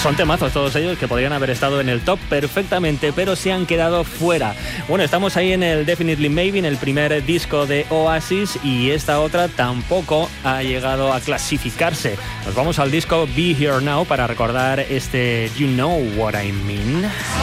Son temazos todos ellos que podrían haber estado en el top perfectamente, pero se han quedado fuera. Bueno, estamos ahí en el Definitely Maybe, en el primer disco de Oasis, y esta otra tampoco ha llegado a clasificarse. Nos vamos al disco Be Here Now para recordar este You Know What I Mean.